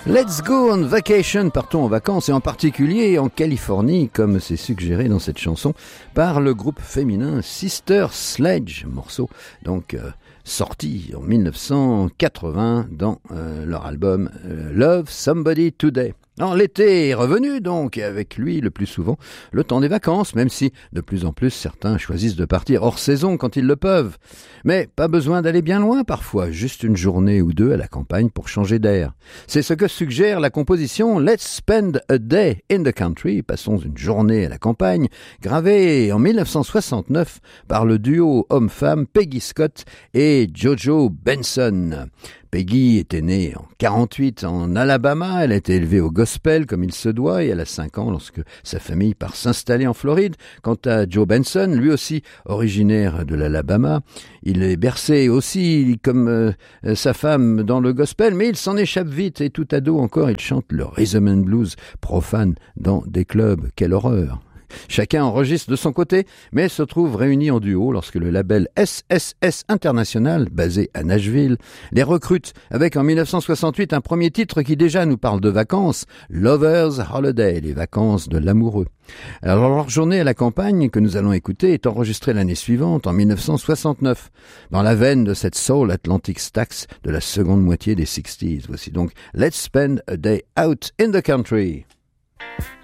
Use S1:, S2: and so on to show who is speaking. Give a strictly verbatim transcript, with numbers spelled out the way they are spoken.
S1: Let's go on vacation, partons en vacances et en particulier en Californie, comme c'est suggéré dans cette chanson par le groupe féminin Sister Sledge, morceau donc euh, sorti en dix-neuf cent quatre-vingts dans euh, leur album euh, Love Somebody Today. Alors, l'été est revenu donc, et avec lui, le plus souvent, le temps des vacances, même si, de plus en plus, certains choisissent de partir hors saison quand ils le peuvent. Mais pas besoin d'aller bien loin parfois, juste une journée ou deux à la campagne pour changer d'air. C'est ce que suggère la composition Let's Spend a Day in the Country, passons une journée à la campagne, gravée en dix-neuf cent soixante-neuf par le duo homme-femme Peggy Scott et Jojo Benson. Peggy était née en quarante-huit en Alabama, elle a été élevée au gospel comme il se doit et elle a cinq ans lorsque sa famille part s'installer en Floride. Quant à Joe Benson, lui aussi originaire de l'Alabama, il est bercé aussi comme euh, sa femme dans le gospel, mais il s'en échappe vite et tout ado encore il chante le rhythm and blues profane dans des clubs. Quelle horreur! Chacun enregistre de son côté, mais se trouve réunis en duo lorsque le label S S S International, basé à Nashville, les recrute avec en dix-neuf cent soixante-huit un premier titre qui déjà nous parle de vacances, Lover's Holiday, les vacances de l'amoureux. Alors leur journée à la campagne que nous allons écouter est enregistrée l'année suivante, en dix-neuf cent soixante-neuf, dans la veine de cette soul Atlantic Stax de la seconde moitié des sixties. Voici donc Let's Spend a Day Out in the Country.